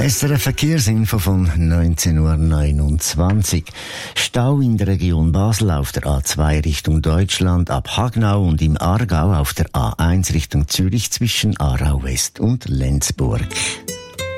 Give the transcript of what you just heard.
SRF Verkehrsinfo von 19:29 Uhr. Stau in der Region Basel auf der A2 Richtung Deutschland ab Hagnau und im Aargau auf der A1 Richtung Zürich zwischen Aarau West und Lenzburg.